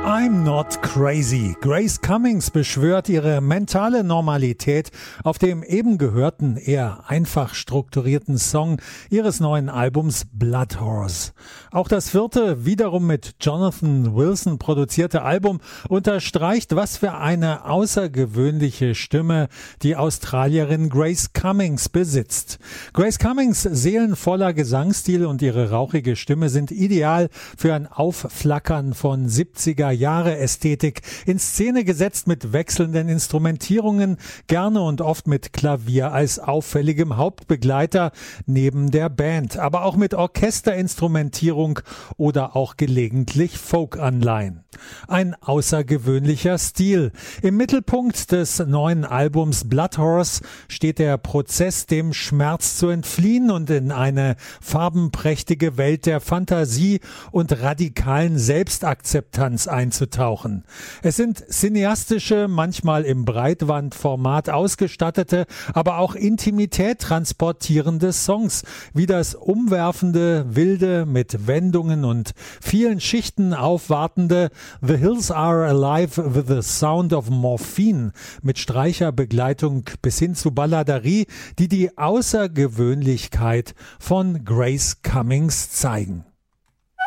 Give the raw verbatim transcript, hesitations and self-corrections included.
I'm not crazy. Grace Cummings beschwört ihre mentale Normalität auf dem eben gehörten, eher einfach strukturierten Song ihres neuen Albums Blood Horse. Auch das vierte, wiederum mit Jonathan Wilson produzierte Album unterstreicht, was für eine außergewöhnliche Stimme die Australierin Grace Cummings besitzt. Grace Cummings seelenvoller Gesangsstil und ihre rauchige Stimme sind ideal für ein Aufflackern von siebziger Jahre Ästhetik, in Szene gesetzt mit wechselnden Instrumentierungen, gerne und oft mit Klavier als auffälligem Hauptbegleiter neben der Band, aber auch mit Orchesterinstrumentierung oder auch gelegentlich Folk-Anleihen. Ein außergewöhnlicher Stil. Im Mittelpunkt des neuen Albums Blood Horse steht der Prozess, dem Schmerz zu entfliehen und in eine farbenprächtige Welt der Fantasie und radikalen Selbstakzeptanz einzutauchen. Es sind cineastische, manchmal im Breitbandformat ausgestattete, aber auch Intimität transportierende Songs, wie das umwerfende, wilde, mit Wendungen und vielen Schichten aufwartende The Hills Are Alive with the Sound of Morphine mit Streicherbegleitung bis hin zu Balladerie, die die Außergewöhnlichkeit von Grace Cummings zeigen.